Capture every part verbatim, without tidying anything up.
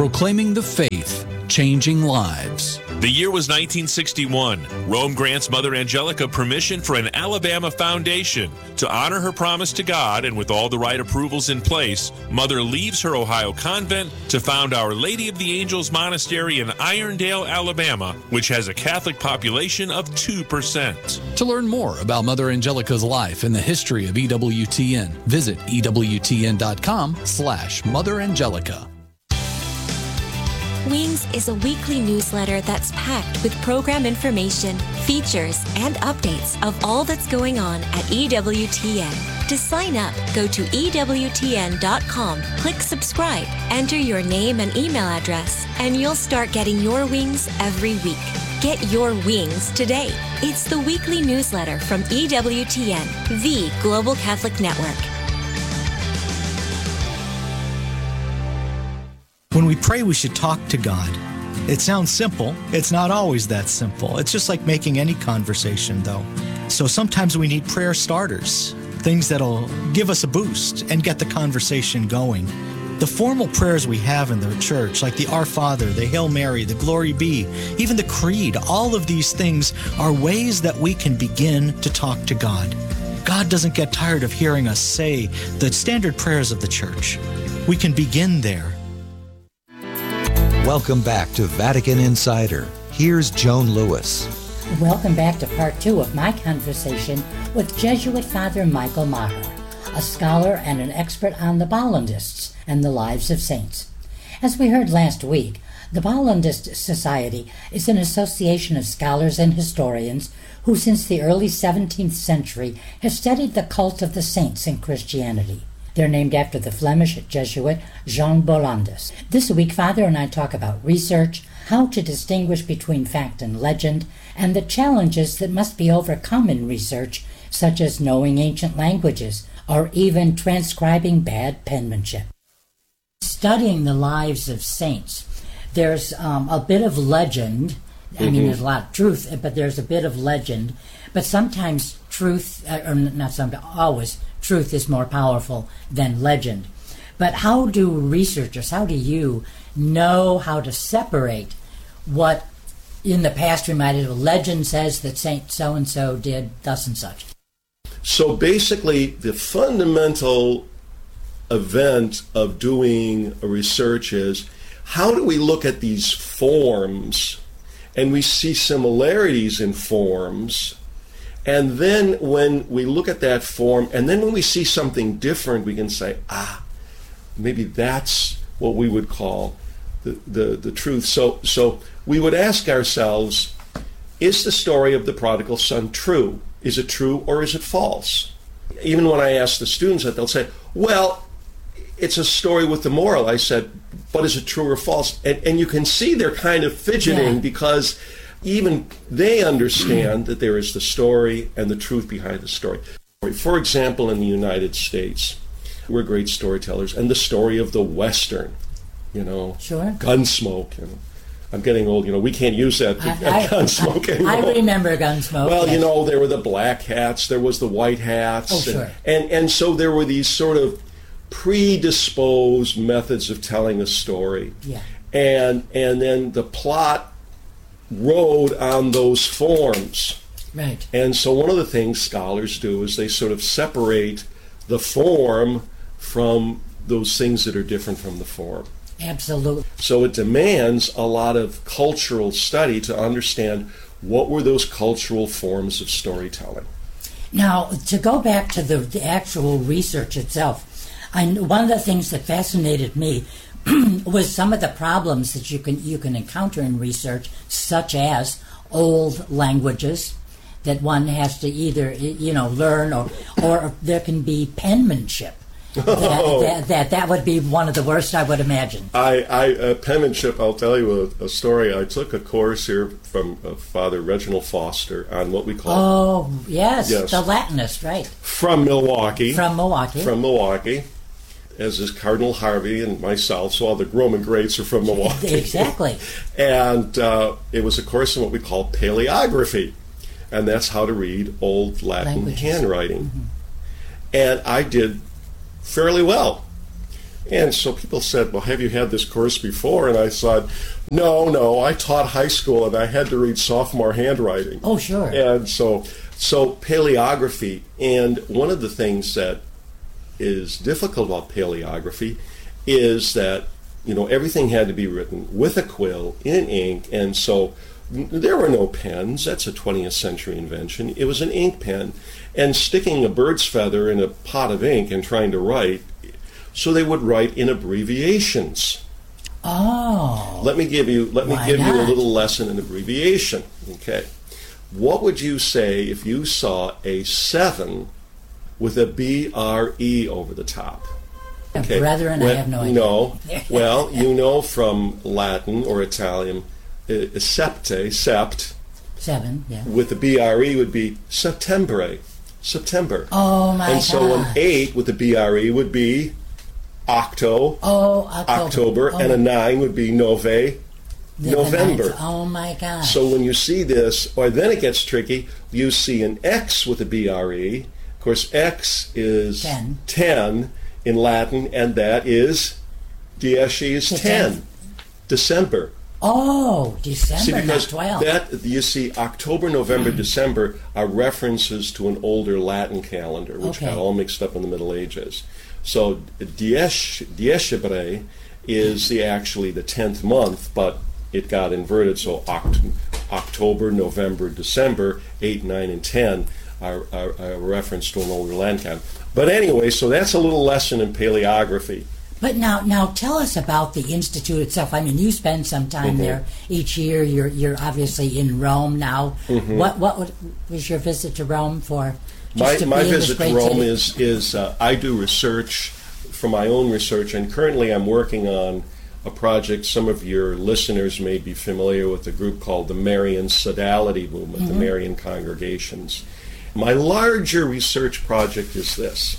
proclaiming the faith, changing lives. The year was nineteen sixty-one. Rome grants Mother Angelica permission for an Alabama foundation. To honor her promise to God, and with all the right approvals in place, Mother leaves her Ohio convent to found Our Lady of the Angels Monastery in Irondale, Alabama, which has a Catholic population of two percent. To learn more about Mother Angelica's life and the history of E W T N, visit E W T N dot com slash Mother Angelica. Wings is a weekly newsletter that's packed with program information, features, and updates of all that's going on at E W T N. To sign up, go to E W T N dot com, click subscribe, enter your name and email address, and you'll start getting your wings every week. Get your wings today. It's the weekly newsletter from E W T N, the Global Catholic Network. When we pray, we should talk to God. It sounds simple. It's not always that simple. It's just like making any conversation, though. So sometimes we need prayer starters, things that'll give us a boost and get the conversation going. The formal prayers we have in the church, like the Our Father, the Hail Mary, the Glory Be, even the Creed, all of these things are ways that we can begin to talk to God. God doesn't get tired of hearing us say the standard prayers of the church. We can begin there. Welcome back to Vatican Insider. Here's Joan Lewis. Welcome back to part two of my conversation with Jesuit Father Michael Maher, a scholar and an expert on the Bollandists and the lives of saints. As we heard last week, the Bollandist Society is an association of scholars and historians who since the early seventeenth century have studied the cult of the saints in Christianity. They're named after the Flemish Jesuit Jean Bollandus. This week, Father and I talk about research, how to distinguish between fact and legend, and the challenges that must be overcome in research, such as knowing ancient languages, or even transcribing bad penmanship. Studying the lives of saints, there's um, a bit of legend. I mean, mm-hmm. There's a lot of truth, but there's a bit of legend. But sometimes truth, or not sometimes, always, truth is more powerful than legend. But how do researchers, how do you know how to separate what in the past we might have, legend says that Saint so-and-so did thus and such? So basically, the fundamental event of doing a research is, how do we look at these forms and we see similarities in forms? And then when we look at that form, and then when we see something different, we can say, ah, maybe that's what we would call the, the, the truth. So, so we would ask ourselves, is the story of the prodigal son true? Is it true or is it false? Even when I ask the students that, they'll say, well, it's a story with the moral. I said, but is it true or false? And, and you can see they're kind of fidgeting, yeah, because even they understand that there is the story and the truth behind the story. For example, in the United States, we're great storytellers, and the story of the Western, you know, sure, Gunsmoke. You know, I'm getting old, you know, we can't use that I, Gunsmoke I, anymore. I remember Gunsmoke. Well, yes. You know, there were the black hats, there was the white hats. Oh, sure. And, and, and so there were these sort of predisposed methods of telling a story. Yeah. And, and then the plot rode on those forms. Right. And so one of the things scholars do is they sort of separate the form from those things that are different from the form. Absolutely. So it demands a lot of cultural study to understand what were those cultural forms of storytelling. Now, to go back to the, the actual research itself, I, one of the things that fascinated me was some of the problems that you can you can encounter in research, such as old languages that one has to either you know learn, or or there can be penmanship. That, Oh. that, that that would be one of the worst, I would imagine. I, I uh, penmanship. I'll tell you a, a story. I took a course here from uh, Father Reginald Foster on what we call Oh yes, Yes. the Latinist, right? from Milwaukee. From Milwaukee. From Milwaukee. As is Cardinal Harvey and myself, so all the Roman greats are from Milwaukee. Exactly. And uh, it was a course in what we call paleography, and that's how to read old Latin Languages. handwriting. Mm-hmm. And I did fairly well. And so people said, well, have you had this course before? And I said, no, no, I taught high school and I had to read sophomore handwriting. Oh, sure. And so, so paleography, and one of the things that is difficult about paleography is that, you know, everything had to be written with a quill in ink, and so there were no pens. That's a twentieth century invention. It was an ink pen, and sticking a bird's feather in a pot of ink and trying to write, so they would write in abbreviations. Oh. Let me give you let me Why give you a not? little lesson in abbreviation. Okay. What would you say if you saw a seven with a B R E over the top? Okay. Brethren, I Well, have no idea. No. Well, you know from Latin or Italian, uh, septe, sept, Seven, yeah. with the B R E would be septembre, September. Oh, my And so an gosh. eight with the B R E would be octo, Oh, October. October, Oh, and a nine would be nove, the- the November. ninth. Oh, my gosh. So when you see this, or then it gets tricky, you see an X with a B R E. Of course, X is Ten. ten in Latin, and that is dies is The ten, tenth. December. Oh, December, See, not because twelve. that you see, October, November, December are references to an older Latin calendar, which Okay. got all mixed up in the Middle Ages. So dies Diesebre is the actually the tenth month, but it got inverted. So Oct- October, November, December, eight, nine, and ten are, are, are a reference to an older Latin calendar. But anyway, so that's a little lesson in paleography. But now, now tell us about the institute itself. I mean, you spend some time Mm-hmm. there each year. You're you're obviously in Rome now. Mm-hmm. What what would- was your visit to Rome for? Just My, to my be in this visit to great Rome city? is, is uh, I do research for my own research, and currently I'm working on a project. Some of your listeners may be familiar with a group called the Marian Sodality Movement, the Marian congregations. My larger research project is this.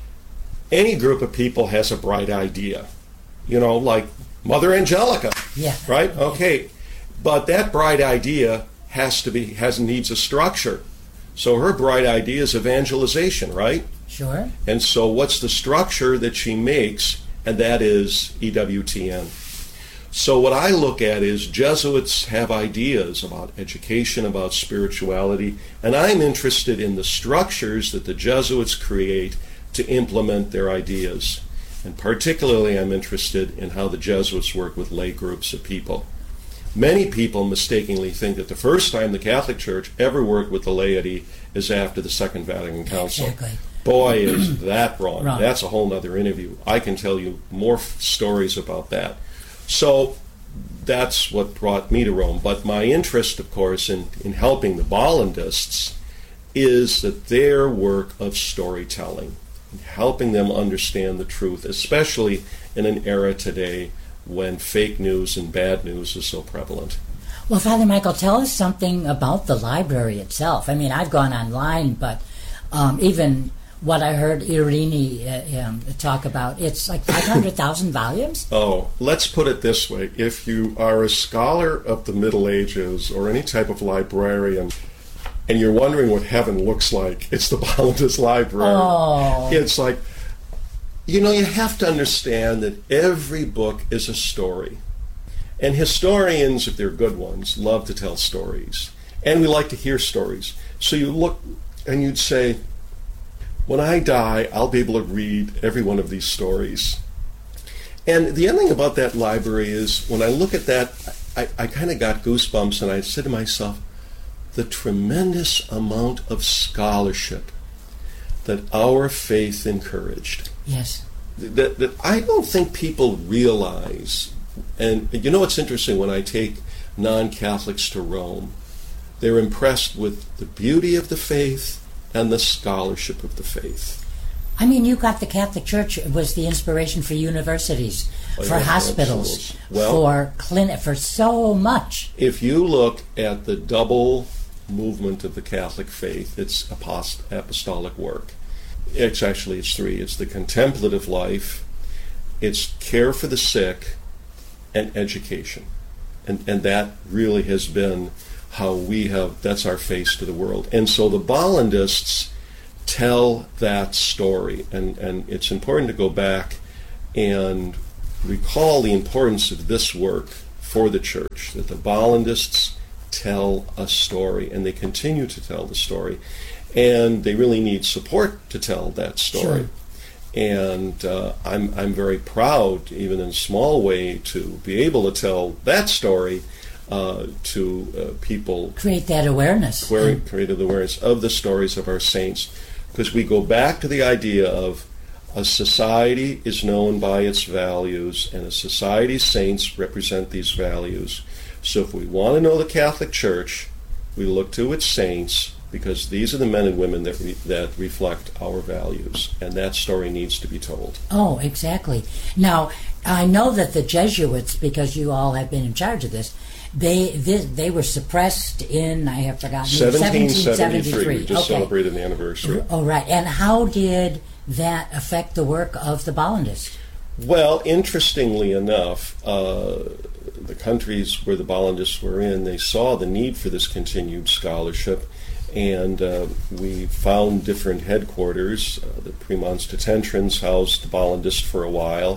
Any group of people has a bright idea, you know, like Mother Angelica, Yeah. right? Okay, but that bright idea has to be has needs a structure. So her bright idea is evangelization, right? Sure. And so what's the structure that she makes? And that is E W T N. So what I look at is Jesuits have ideas about education, about spirituality, and I'm interested in the structures that the Jesuits create to implement their ideas. And particularly I'm interested in how the Jesuits work with lay groups of people. Many people mistakenly think that the first time the Catholic Church ever worked with the laity is after the Second Vatican Council. Exactly. Boy, is that wrong. Wrong. That's a whole other interview. I can tell you more f- stories about that. So that's what brought me to Rome. But my interest, of course, in, in helping the Bollandists is that their work of storytelling, helping them understand the truth, especially in an era today when fake news and bad news is so prevalent. Well, Father Michael, tell us something about the library itself. I mean, I've gone online, but um, even what I heard Irini uh, um, talk about, it's like five hundred thousand volumes? Oh, let's put it this way. If you are a scholar of the Middle Ages or any type of librarian, and you're wondering what heaven looks like, it's the Bollandist Library. Oh. It's like, you know, you have to understand that every book is a story. And historians, if they're good ones, love to tell stories. And we like to hear stories. So you look and you'd say, when I die, I'll be able to read every one of these stories. And the other thing about that library is when I look at that, I, I kind of got goosebumps, and I said to myself, the tremendous amount of scholarship that our faith encouraged. Yes. That, that I don't think people realize. And you know what's interesting, when I take non-Catholics to Rome, they're impressed with the beauty of the faith and the scholarship of the faith. I mean, you got the Catholic Church was the inspiration for universities, Oh, for yeah, hospitals, absolutely. Well- for clinic, for so much. If you look at the double movement of the Catholic faith, it's apost- apostolic work. It's actually, it's three. It's the contemplative life, it's care for the sick, and education. And, and that really has been how we have, that's our face to the world. And so the Bollandists tell that story. And, and it's important to go back and recall the importance of this work for the church, that the Bollandists tell a story, and they continue to tell the story, and they really need support to tell that story. Sure. And uh, I'm I'm very proud, even in a small way, to be able to tell that story uh, to uh, people. Create that awareness. Create, created awareness of the stories of our saints, because we go back to the idea of a society is known by its values, and a society's saints represent these values. So if we want to know the Catholic Church, we look to its saints, because these are the men and women that re- that reflect our values, and that story needs to be told. Oh, exactly. Now, I know that the Jesuits, because you all have been in charge of this, they this, they were suppressed in, I have forgotten, seventeen seventy-three. seventeen seventy-three. We just Okay. celebrated the anniversary. Oh, right. And how did that affect the work of the Bollandists? Well, interestingly enough, uh, the countries where the Bollandists were in, they saw the need for this continued scholarship, and uh, we found different headquarters. Uh, the Premonstratensians housed the Bollandists for a while,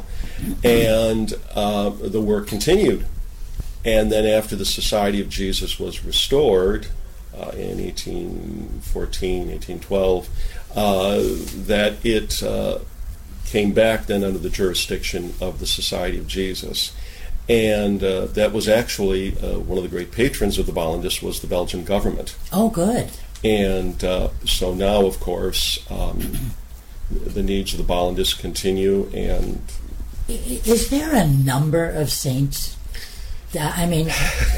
and uh, the work continued. And then after the Society of Jesus was restored uh, in eighteen fourteen, eighteen twelve, uh, that it uh, came back then under the jurisdiction of the Society of Jesus. And uh, that was actually uh, one of the great patrons of the Bollandists was the Belgian government. Oh, good. And uh, so now, of course, um, the needs of the Bollandists continue. And I- Is there a number of saints? I mean,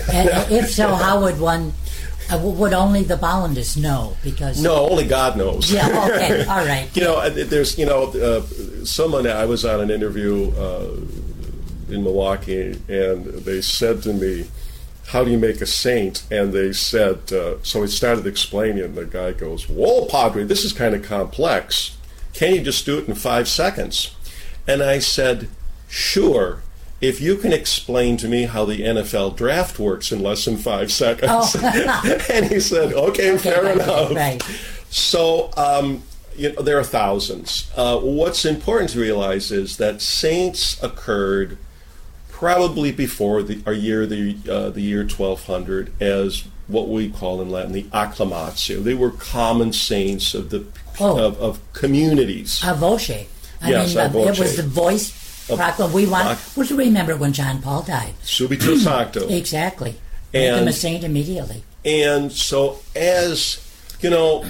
if so, how would one, uh, would only the Bollandists know? Because no, only God knows. Yeah, okay, all right. You know, there's, you know, uh, someone, I was on an interview uh, in Milwaukee, and they said to me, how do you make a saint? And they said, uh, so he started explaining, and the guy goes, whoa, Padre, this is kind of complex. Can't you just do it in five seconds? And I said, sure, if you can explain to me how the N F L draft works in less than five seconds. Oh. And he said, okay, Okay, fair right, enough. right. So, um, you know, there are thousands. Uh, what's important to realize is that saints occurred probably before the our year the uh, the year twelve hundred as what we call in Latin the acclamatio. They were common saints of the Oh. of, of communities. A voce. I Yes, mean, a uh, voce. it was the voice. Proclam- we want. Proc- We should remember when John Paul died. Subito sancto. Exactly. Make him And- a saint immediately. And so, as you know,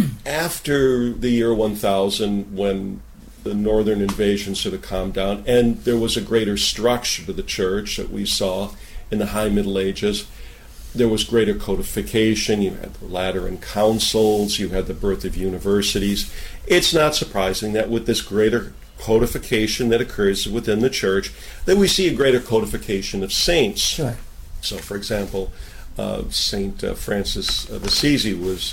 after the year one thousand, when the northern invasion sort of calmed down, and there was a greater structure to the church that we saw in the High Middle Ages, there was greater codification. You had the Lateran councils, you had the birth of universities. It's not surprising that with this greater codification that occurs within the church, that we see a greater codification of saints. Sure. So, for example, uh, Saint uh, Francis of Assisi was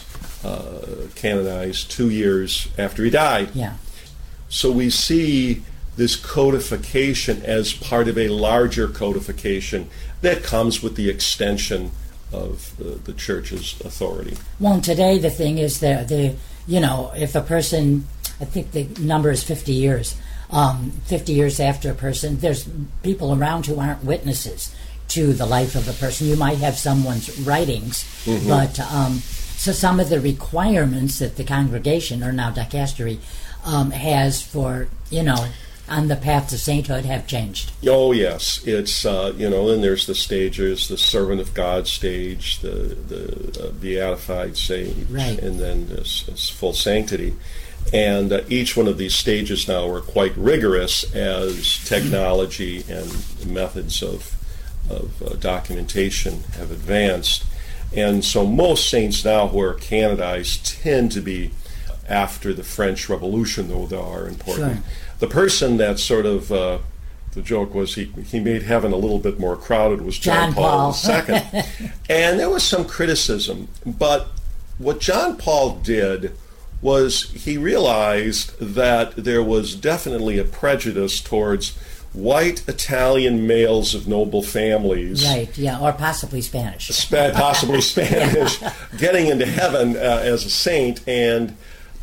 uh, canonized two years after he died. Yeah. So we see this codification as part of a larger codification that comes with the extension of the, the church's authority. Well, today the thing is that the you know if a person, I think the number is fifty years. Um, fifty years after a person, there's people around who aren't witnesses to the life of a person. You might have someone's writings, Mm-hmm. but um, so some of the requirements that the congregation, or now dicastery, um, has for, you know, on the path to sainthood have changed. Oh yes, it's uh, you know, and there's the stages: the servant of God stage, the the uh, beatified stage, Right. and then this, this full sanctity. And uh, each one of these stages now are quite rigorous as technology and methods of of uh, documentation have advanced. And so most saints now who are canonized tend to be after the French Revolution, though they are important. Sure. The person that sort of, uh, the joke was he, he made heaven a little bit more crowded was John, John Paul, Paul. the Second. And there was some criticism. But what John Paul did was he realized that there was definitely a prejudice towards white Italian males of noble families, Right, yeah, or possibly Spanish. Spa- possibly Spanish, getting into heaven uh, as a saint. And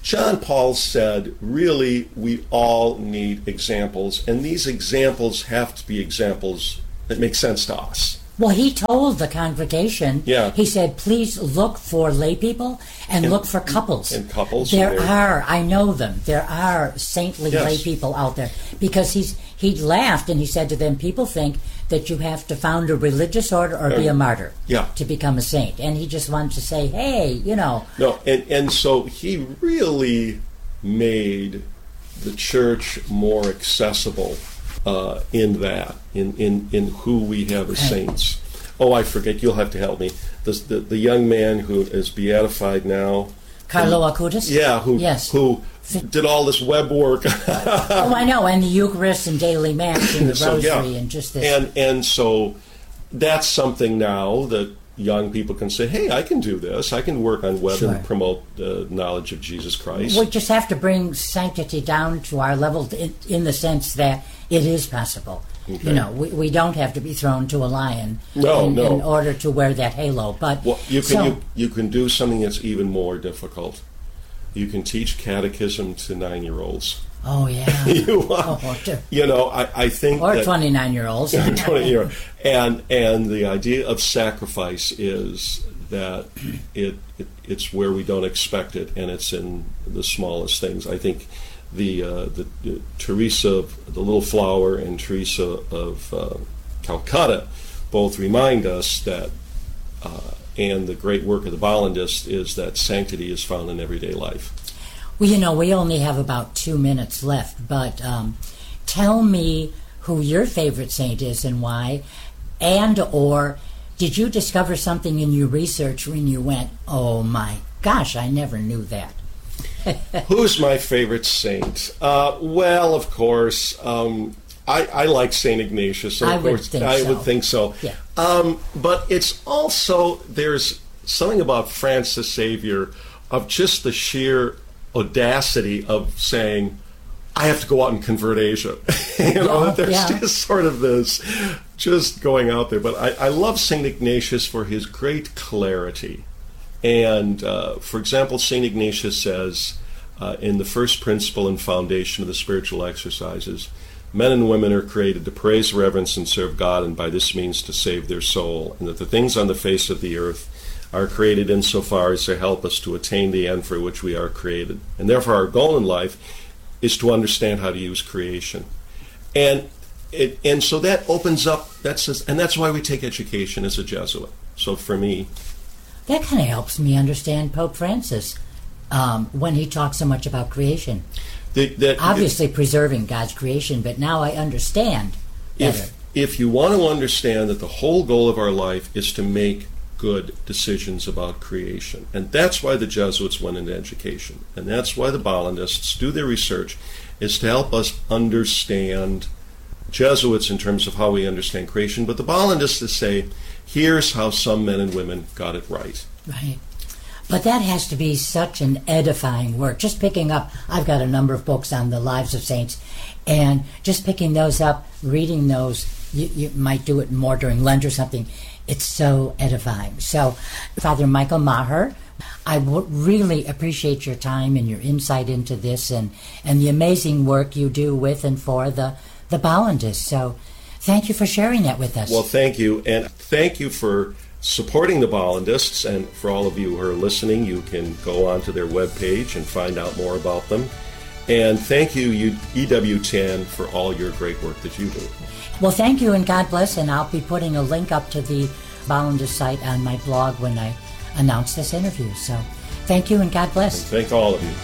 John Paul said, really, we all need examples, and these examples have to be examples that make sense to us. Well, he told the congregation, Yeah. he said, please look for lay people and, And- look for couples. and couples, There and they're- are, I know them, there are saintly Yes. lay people out there. Because he's he laughed and he said to them, people think that you have to found a religious order or be a martyr Yeah. to become a saint. And he just wanted to say, hey, you know, No, and, and so he really made the church more accessible uh, in that, in, in, in who we have as saints. Oh, I forget, you'll have to help me. The, the, the young man who is beatified now. Carlo Acutis? Yeah, who, Yes. who did all this web work. Oh, I know, and the Eucharist and daily Mass and the So, Rosary yeah. and just this. And and so that's something now that young people can say, hey, I can do this. I can work on web Sure. and promote the knowledge of Jesus Christ. We just have to bring sanctity down to our level in, in the sense that it is possible. Okay. You know, we, we don't have to be thrown to a lion No, in, no. in order to wear that halo. But Well, you can so, you, you can do something that's even more difficult. You can teach catechism to nine-year-olds. oh yeah, you, uh, oh, to- you know, I, I think or that twenty-nine-year-olds. twenty year, and and the idea of sacrifice is that it, it it's where we don't expect it, and it's in the smallest things. I think the uh, the, the Teresa of the Little Flower and Teresa of uh, Calcutta both remind us that. Uh, and the great work of the Bollandists is that sanctity is found in everyday life. Well, you know, we only have about two minutes left, but um, tell me who your favorite saint is and why, and or did you discover something in your research when you went, oh my gosh, I never knew that? Who's my favorite saint? Uh, well, of course, um, I, I like Saint Ignatius. Of I would course, think I so. would think so. Yeah. Um, but it's also, there's something about Francis Xavier of just the sheer audacity of saying, I have to go out and convert Asia. you know, Yeah, there's yeah. just sort of this, just going out there. But I, I love Saint Ignatius for his great clarity. And, uh, for example, Saint Ignatius says uh, in the first principle and foundation of the spiritual exercises, men and women are created to praise, reverence, and serve God, and by this means to save their soul, and that the things on the face of the earth are created insofar as they help us to attain the end for which we are created. And therefore our goal in life is to understand how to use creation. And it, and so that opens up, that's just, and that's why we take education as a Jesuit. So for me, That kind of helps me understand Pope Francis um, when he talks so much about creation. the, that Obviously preserving God's creation, but now I understand better. if if you want to understand that the whole goal of our life is to make good decisions about creation, and that's why the Jesuits went into education, and that's why the Bollandists do their research, is to help us understand Jesuits in terms of how we understand creation, but the Bollandists say, here's how some men and women got it right. Right. But that has to be such an edifying work. Just picking up, I've got a number of books on the lives of saints, and just picking those up, reading those, you, you might do it more during Lent or something. It's so edifying. So, Father Michael Maher, I w- really appreciate your time and your insight into this and, and the amazing work you do with and for the, the Bollandists. So, thank you for sharing that with us. Well, thank you, and thank you for supporting the Bollandists, and for all of you who are listening, you can go onto their webpage and find out more about them. And thank you, you E W T N, for all your great work that you do. Well, thank you and God bless, and I'll be putting a link up to the Bollandist site on my blog when I announce this interview. So thank you and God bless. And thank all of you.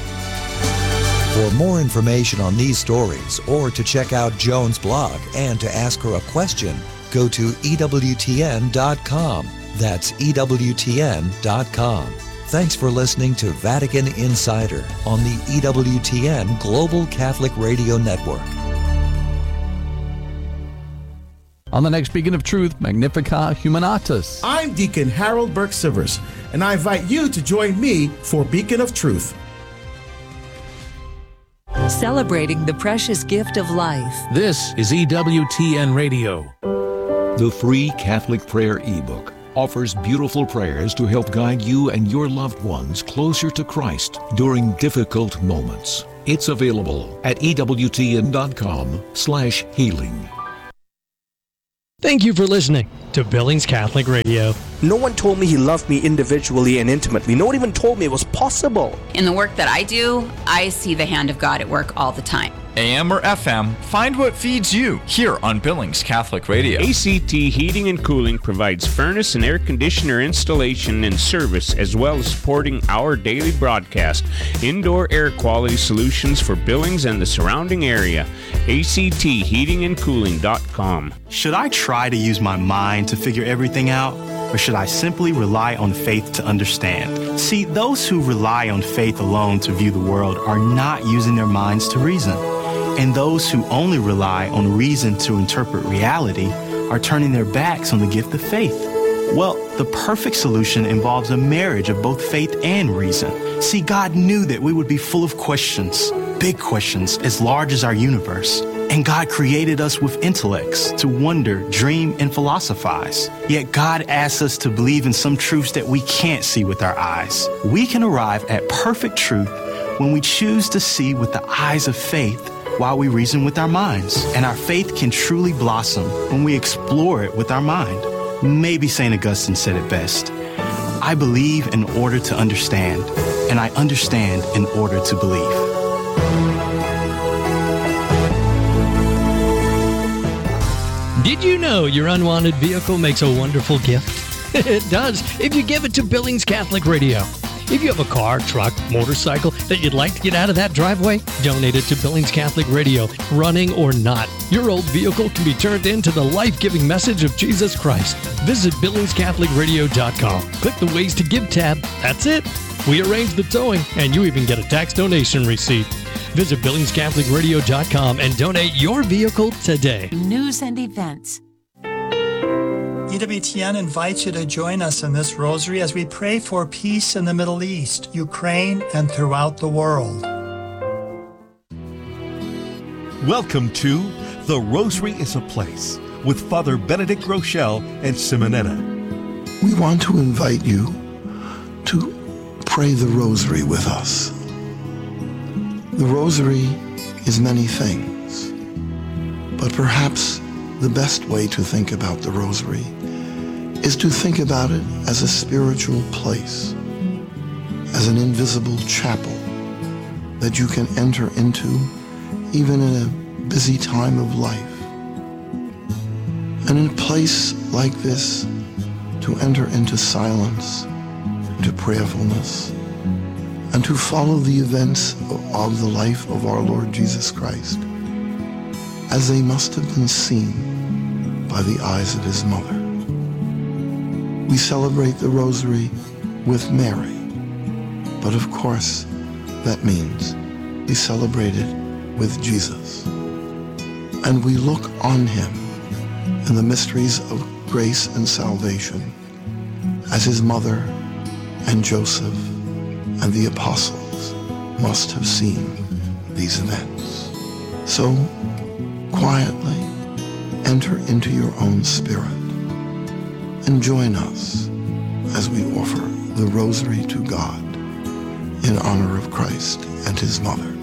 For more information on these stories or to check out Joan's blog and to ask her a question, go to E W T N dot com. That's E W T N dot com. Thanks for listening to Vatican Insider on the E W T N Global Catholic Radio Network. On the next Beacon of Truth, Magnificat Humanatus. I'm Deacon Harold Burke Sivers, and I invite you to join me for Beacon of Truth. Celebrating the precious gift of life. This is E W T N Radio. The free Catholic Prayer ebook offers beautiful prayers to help guide you and your loved ones closer to Christ during difficult moments. It's available at ewtn.com slash healing. Thank you for listening to Billings Catholic Radio. No one told me he loved me individually and intimately. No one even told me it was possible. In the work that I do, I see the hand of God at work all the time. A M or F M, find what feeds you here on Billings Catholic Radio. A C T Heating and Cooling provides furnace and air conditioner installation and service, as well as supporting our daily broadcast. Indoor air quality solutions for Billings and the surrounding area. A C T heating and cooling dot com. Should I try to use my mind to figure everything out? Or should I simply rely on faith to understand? See, those who rely on faith alone to view the world are not using their minds to reason. And those who only rely on reason to interpret reality are turning their backs on the gift of faith. Well, the perfect solution involves a marriage of both faith and reason. See, God knew that we would be full of questions, big questions as large as our universe. And God created us with intellects to wonder, dream, and philosophize. Yet God asks us to believe in some truths that we can't see with our eyes. We can arrive at perfect truth when we choose to see with the eyes of faith while we reason with our minds. And our faith can truly blossom when we explore it with our mind. Maybe Saint Augustine said it best. I believe in order to understand, and I understand in order to believe. Did you know your unwanted vehicle makes a wonderful gift? It does if you give it to Billings Catholic Radio. If you have a car, truck, motorcycle that you'd like to get out of that driveway, donate it to Billings Catholic Radio, running or not. Your old vehicle can be turned into the life-giving message of Jesus Christ. Visit billings catholic radio dot com. Click the Ways to Give tab. That's it. We arrange the towing, and you even get a tax donation receipt. Visit billings catholic radio dot com and donate your vehicle today. News and events. E W T N invites you to join us in this rosary as we pray for peace in the Middle East, Ukraine, and throughout the world. Welcome to The Rosary is a Place with Father Benedict Rochelle and Simonetta. We want to invite you to pray the Rosary with us. The Rosary is many things, but perhaps the best way to think about the Rosary is to think about it as a spiritual place, as an invisible chapel that you can enter into even in a busy time of life. And in a place like this, to enter into silence, into prayerfulness, and to follow the events of the life of our Lord Jesus Christ as they must have been seen by the eyes of his mother. We celebrate the Rosary with Mary, but of course that means we celebrate it with Jesus. And we look on him in the mysteries of grace and salvation as his mother and Joseph and the apostles must have seen these events. So quietly enter into your own spirit and join us as we offer the Rosary to God in honor of Christ and his mother.